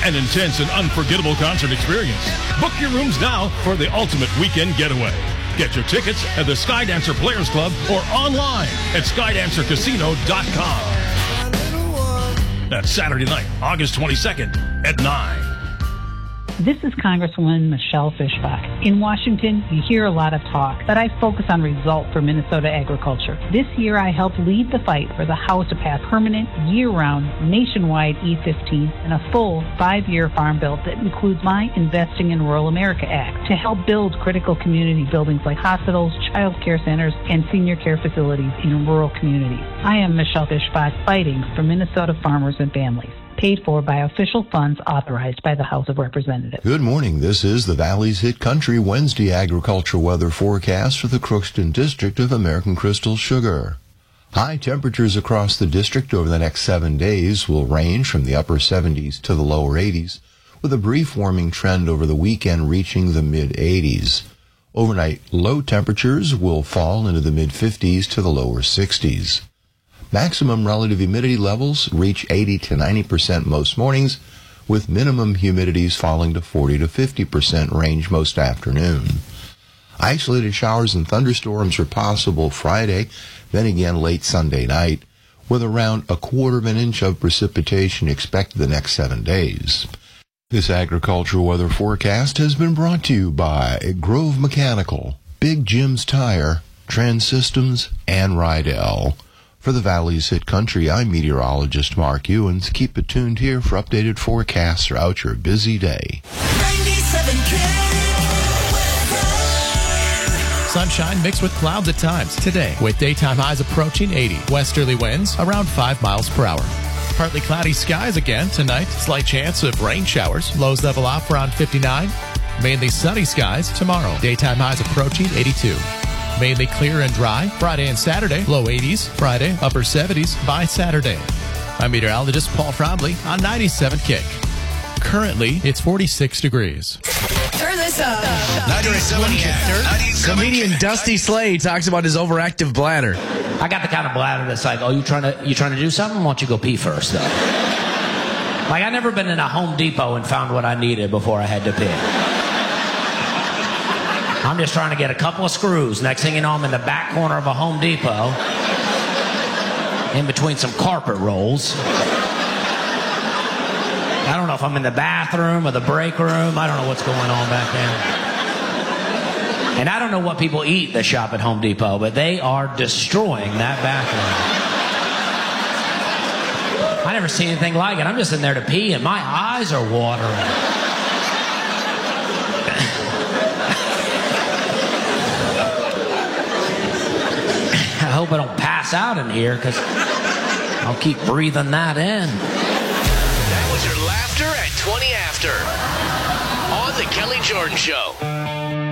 An intense and unforgettable concert experience. Book your rooms now for the ultimate weekend getaway. Get your tickets at the Skydancer Players Club or online at SkydancerCasino.com. That's Saturday night, August 22nd at 9. This is Congresswoman Michelle Fischbach. In Washington, you hear a lot of talk, but I focus on results for Minnesota agriculture. This year, I helped lead the fight for the House to pass permanent, year-round, nationwide E-15 and a full 5-year farm bill that includes my Investing in Rural America Act to help build critical community buildings like hospitals, child care centers, and senior care facilities in rural communities. I am Michelle Fischbach, fighting for Minnesota farmers and families. Paid for by official funds authorized by the House of Representatives. Good morning. This is the Valley's Hit Country Wednesday agricultural weather forecast for the Crookston District of American Crystal Sugar. High temperatures across the district over the next 7 days will range from the upper 70s to the lower 80s, with a brief warming trend over the weekend reaching the mid-80s. Overnight low temperatures will fall into the mid-50s to the lower 60s. Maximum relative humidity levels reach 80 to 90% most mornings, with minimum humidities falling to 40 to 50% range most afternoon. Isolated showers and thunderstorms are possible Friday, then again late Sunday night, with around 1/4 inch of precipitation expected the next 7 days. This agricultural weather forecast has been brought to you by Grove Mechanical, Big Jim's Tire, Trans Systems, and Rydell. For the Valley's Hit Country, I'm meteorologist Mark Ewens. Keep it tuned here for updated forecasts throughout your busy day. Sunshine mixed with clouds at times today, with daytime highs approaching 80. Westerly winds around 5 miles per hour. Partly cloudy skies again tonight. Slight chance of rain showers. Lows level off around 59. Mainly sunny skies tomorrow. Daytime highs approaching 82. Mainly clear and dry Friday and Saturday, low 80s. Friday, upper 70s by Saturday. I'm meteorologist Paul Fromley on 97 Kick. Currently, it's 46 degrees. Turn this up. 97 Kick. Comedian Dusty Slade talks about his overactive bladder. I got the kind of bladder that's like, oh, you trying to do something? Why don't you go pee first, though? Like, I've never been in a Home Depot and found what I needed before I had to pee. I'm just trying to get a couple of screws. Next thing you know, I'm in the back corner of a Home Depot, in between some carpet rolls. I don't know if I'm in the bathroom or the break room. I don't know what's going on back there. And I don't know what people eat that shop at Home Depot, but they are destroying that bathroom. I never seen anything like it. I'm just in there to pee, and my eyes are watering. I hope I don't pass out in here, because I'll keep breathing that in. That was your laughter at 20 after on The Kelly Jordan Show.